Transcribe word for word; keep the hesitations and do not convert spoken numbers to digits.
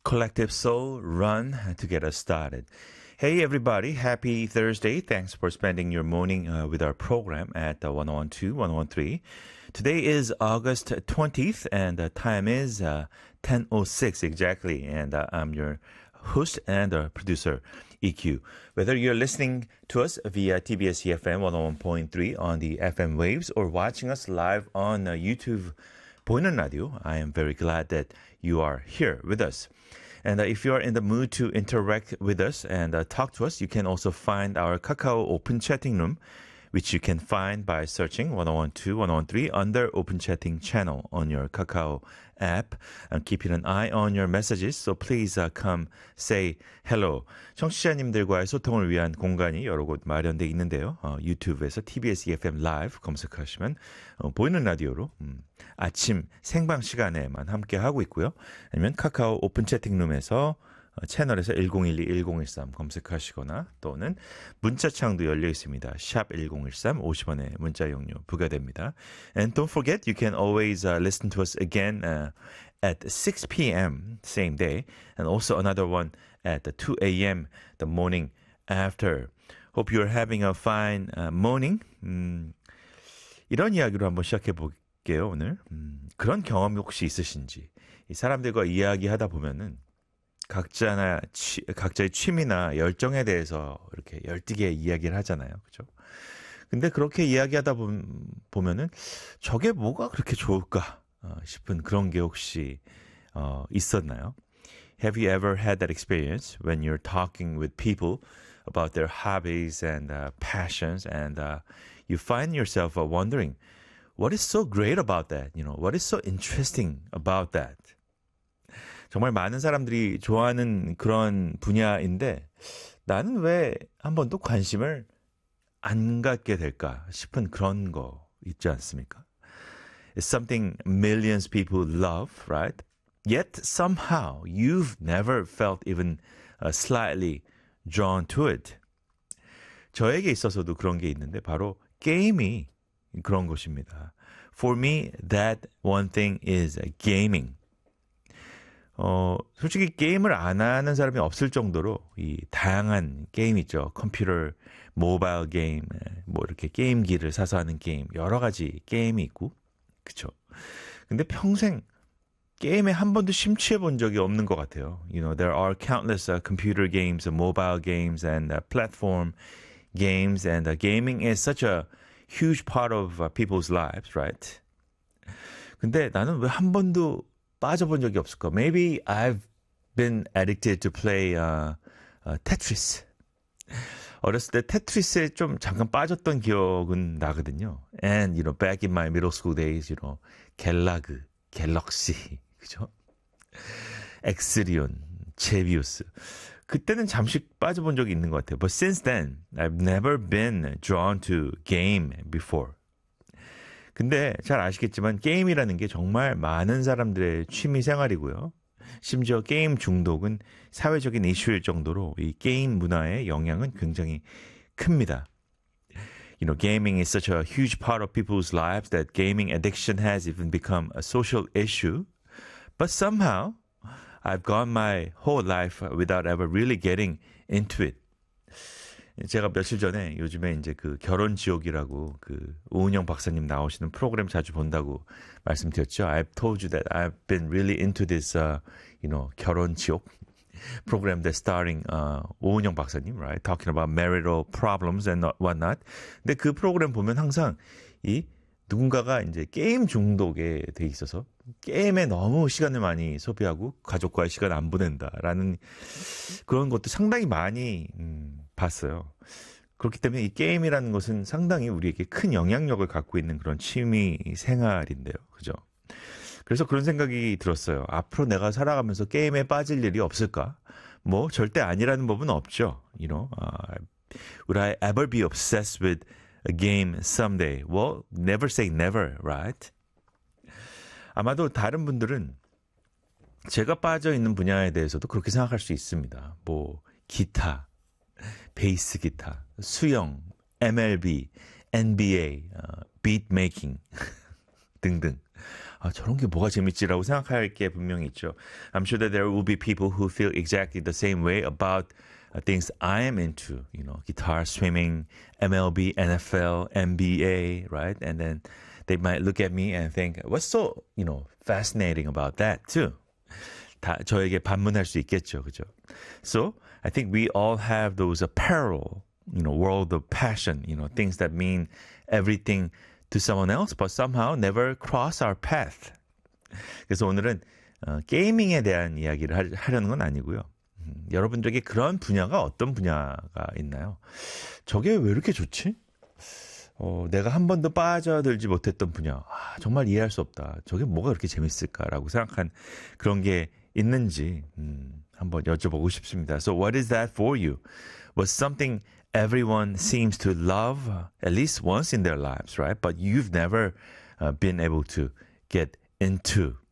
Collective Soul Run to get us started. Hey everybody, happy Thursday. Thanks for spending your morning uh, with our program at uh, one oh two, one oh three. Today is August twentieth and the time is uh, ten oh six exactly. And uh, I'm your host and uh, producer, E Q. Whether you're listening to us via T B S E F M one oh one point three on the F M waves or watching us live on uh, YouTube 보이는 라디오, I am very glad that you are here with us. And uh, if you are in the mood to interact with us and uh, talk to us, you can also find our Kakao Open Chatting Room, which you can find by searching one oh two, one oh three under Open Chatting channel on your Kakao app. And keeping an eye on your messages, so please uh, come say hello. 청취자님들과의 소통을 위한 공간이 여러 곳 마련되어 있는데요. 어, 유튜브에서 티비에스 이에프엠 라이브 검색하시면 어, 보이는 라디오로 음, 아침 생방 시간에만 함께 하고 있고요. 아니면 카카오 오픈 채팅룸에서 채널에서 일공일이 일공일삼 검색하시거나 또는 문자창도 열려 있습니다. 샵 일공일삼 오십 원의 문자 용료 부과됩니다. And don't forget, you can always uh, listen to us again uh, at six p.m. same day and also another one at two a.m. the morning after. Hope you're having a fine uh, morning. 음, 이런 이야기로 한번 시작해 볼게요, 오늘. 음, 그런 경험이 혹시 있으신지. 이 사람들과 이야기하다 보면은 각자나 취, 각자의 취미나 열정에 대해서 이렇게 열띠게 이야기를 하잖아요. 그죠? 근데 그렇게 이야기하다 보면, 보면은 저게 뭐가 그렇게 좋을까 싶은 그런 게 혹시 어, 있었나요? Have you ever had that experience when you're talking with people about their hobbies and uh, passions and uh, you find yourself uh, wondering what is so great about that? You know, what is so interesting about that? 정말 많은 사람들이 좋아하는 그런 분야인데 나는 왜 한 번도 관심을 안 갖게 될까 싶은 그런 거 있지 않습니까? It's something millions people love, right? Yet somehow you've never felt even uh, slightly drawn to it. 저에게 있어서도 그런 게 있는데 바로 게임이 그런 것입니다. For me, that one thing is gaming. 어, 솔직히 게임을 안 하는 사람이 없을 정도로 이 다양한 게임 있죠. 컴퓨터, 모바일 게임, 뭐 이렇게 게임기를 사서 하는 게임, 여러 가지 게임이 있고, 그쵸. 근데 평생 게임에 한 번도 심취해 본 적이 없는 것 같아요. You know, there are countless uh, computer games, uh, mobile games, and uh, platform games, and uh, gaming is such a huge part of uh, people's lives, right? 근데 나는 왜 한 번도 빠져본 적이 없을까? Maybe I've been addicted to play uh, uh, Tetris. 어렸을 때 테트리스에 좀 잠깐 빠졌던 기억은 나거든요. And, you know, back in my middle school days, you know, 갤라그, 갤럭시, 그죠? 엑스리온, 제비우스. 그때는 잠시 빠져본 적이 있는 것 같아요. But since then, I've never been drawn to game before. 근데 잘 아시겠지만 게임이라는 게 정말 많은 사람들의 취미 생활이고요. 심지어 게임 중독은 사회적인 이슈일 정도로 이 게임 문화의 영향은 굉장히 큽니다. You know, gaming is such a huge part of people's lives that gaming addiction has even become a social issue. But somehow, I've gone my whole life without ever really getting into it. 제가 며칠 전에 요즘에 이제 그 결혼 지옥이라고 그 오은영 박사님 나오시는 프로그램 자주 본다고 말씀드렸죠. I've told you that I've been really into this, uh, you know, 결혼 지옥 program that's starring uh, 오은영 박사님, right? Talking about marital problems and whatnot. 근데 그 프로그램 보면 항상 이 누군가가 이제 게임 중독에 돼 있어서 게임에 너무 시간을 많이 소비하고 가족과의 시간을 안 보낸다라는 그런 것도 상당히 많이 음, 봤어요. 그렇기 때문에 이 게임이라는 것은 상당히 우리에게 큰 영향력을 갖고 있는 그런 취미 생활인데요. 그죠? 그래서 그런 생각이 들었어요. 앞으로 내가 살아가면서 게임에 빠질 일이 없을까? 뭐 절대 아니라는 법은 없죠. You know, uh, would I ever be obsessed with a game someday? Well, never say never, right? 아마도 다른 분들은 제가 빠져 있는 분야에 대해서도 그렇게 생각할 수 있습니다. 뭐 기타, 베이스 기타, 수영, 엠엘비, 엔비에이, 어, 비트 메이킹 등등. 아, 저런 게 뭐가 재밌지라고 생각할 게 분명히 있죠. I'm sure that there will be people who feel exactly the same way about uh, things I am into, you know, guitar, swimming, M L B, N F L, N B A, right? And then they might look at me and think, what's so, you know, fascinating about that too? 다 저에게 반문할 수 있겠죠, 그죠? So I think we all have those apparel, you know, world of passion, you know, things that mean everything to someone else, but somehow never cross our path. 그래서 오늘은 어, 게이밍에 대한 이야기를 하, 하려는 건 아니고요. 음, 여러분들에게 그런 분야가 어떤 분야가 있나요? 저게 왜 이렇게 좋지? 어, 내가 한 번도 빠져들지 못했던 분야. 아, 정말 이해할 수 없다. 저게 뭐가 그렇게 재밌을까라고 생각한 그런 게 있는지 음, 한번 여쭤보고 싶습니다. So what is that for you? Was something everyone seems to love uh, at least once in their lives, right? But you've never uh, been able to get into.